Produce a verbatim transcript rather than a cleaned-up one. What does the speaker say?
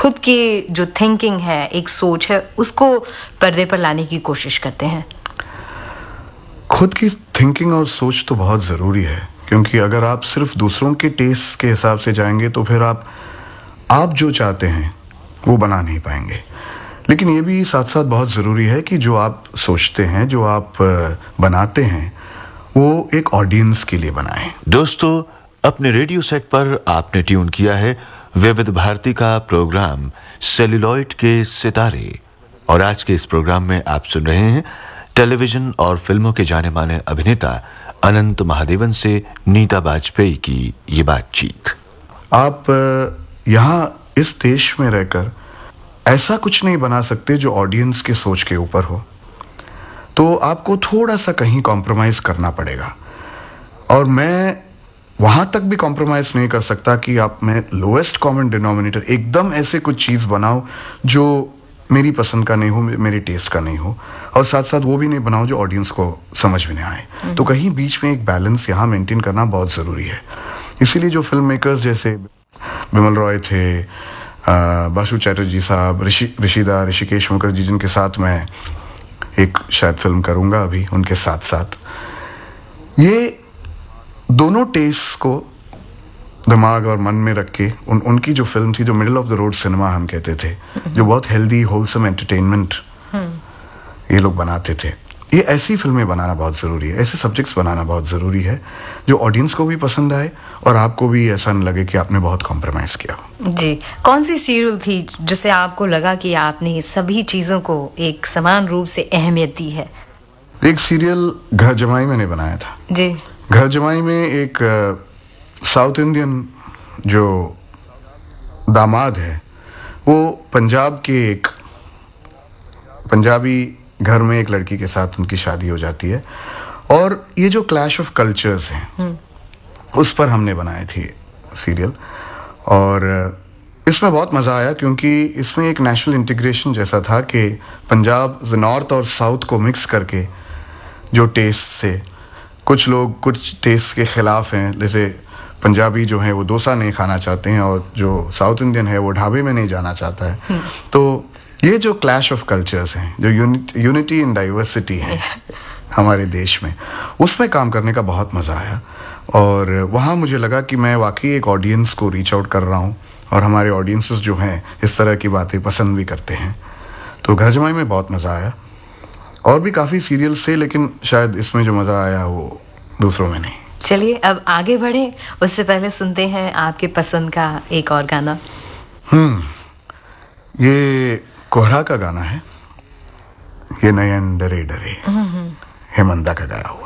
खुद की जो थिंकिंग है, एक सोच है, उसको पर्दे पर लाने की कोशिश करते हैं? खुद की थिंकिंग और सोच तो बहुत ज़रूरी है, क्योंकि अगर आप सिर्फ दूसरों के टेस्ट के हिसाब से जाएंगे तो फिर आप आप जो चाहते हैं वो बना नहीं पाएंगे। लेकिन ये भी साथ साथ बहुत ज़रूरी है कि जो आप सोचते हैं, जो आप बनाते हैं, वो एक ऑडियंस के लिए बनाएं। दोस्तों, अपने रेडियो सेट पर आपने ट्यून किया है विविध भारती का प्रोग्राम सेल्यूलॉइड के सितारे, और आज के इस प्रोग्राम में आप सुन रहे हैं टेलीविजन और फिल्मों के जाने माने अभिनेता अनंत महादेवन से नीता बाजपेयी की ये बातचीत। आप यहाँ इस देश में रहकर ऐसा कुछ नहीं बना सकते जो ऑडियंस के सोच के ऊपर हो, तो आपको थोड़ा सा कहीं कॉम्प्रोमाइज़ करना पड़ेगा। और मैं वहाँ तक भी कॉम्प्रोमाइज़ नहीं कर सकता कि आप मैं लोएस्ट कॉमन डिनोमिनेटर एकदम ऐसे कुछ चीज़ बनाओ जो मेरी पसंद का नहीं हो, मेरे टेस्ट का नहीं हो, और साथ साथ वो भी नहीं बनाओ जो ऑडियंस को समझ में नहीं आए। तो कहीं बीच में एक बैलेंस यहाँ मेंटेन करना बहुत ज़रूरी है। इसीलिए जो फिल्म मेकर्स जैसे बिमल रॉय थे, बासु चैटर्जी साहब, ऋषि ऋषिदा ऋषिकेश मुखर्जी, जिनके साथ मैं एक शायद फिल्म करूँगा अभी उनके साथ साथ, ये दोनों टेस्ट को दिमाग और मन में रख के उन उनकी जो फिल्म थी, जो middle of the road cinema हम कहते थे, जो बहुत हेल्दी होलसम एंटरटेनमेंट ये लोग बनाते थे, ये ऐसी फिल्में बनाना बहुत ज़रूरी है, ऐसे सब्जेक्ट्स बनाना बहुत ज़रूरी है जो ऑडियंस को भी पसंद आए और आपको भी ऐसा न लगे कि आपने बहुत कॉम्प्रोमाइज़ किया। जी, कौन सी सीरियल थी जिससे आपको लगा कि आपने सभी चीज़ों को एक समान रूप से अहमियत दी है? एक सीरियल घर जमाई मैंने बनाया था जी। घर जमाई में एक साउथ इंडियन जो दामाद है, वो पंजाब के एक पंजाबी घर में एक लड़की के साथ उनकी शादी हो जाती है, और ये जो क्लैश ऑफ कल्चर्स हैं उस पर हमने बनाई थी सीरियल। और इसमें बहुत मज़ा आया क्योंकि इसमें एक नेशनल इंटीग्रेशन जैसा था कि पंजाब नॉर्थ और साउथ को मिक्स करके जो टेस्ट से, कुछ लोग कुछ टेस्ट के ख़िलाफ़ हैं, जैसे पंजाबी जो है वो डोसा नहीं खाना चाहते हैं और जो साउथ इंडियन है वो ढाबे में नहीं जाना चाहता है। तो ये जो क्लैश ऑफ कल्चर्स हैं, जो यूनिटी इन डाइवर्सिटी है हमारे देश में, उसमें काम करने का बहुत मज़ा आया। और वहाँ मुझे लगा कि मैं वाकई एक ऑडियंस को रीच आउट कर रहा हूँ, और हमारे ऑडियंसेस जो हैं इस तरह की बातें पसंद भी करते हैं। तो घर जमाई में बहुत मज़ा आया, और भी काफ़ी सीरियल्स थे, लेकिन शायद इसमें जो मज़ा आया वो दूसरों में नहीं। चलिए अब आगे बढ़े, उससे पहले सुनते हैं आपके पसंद का एक और गाना। हम्म ये कोहरा का गाना है, ये नयन डरे डरे, हेमंता का गाया हुआ।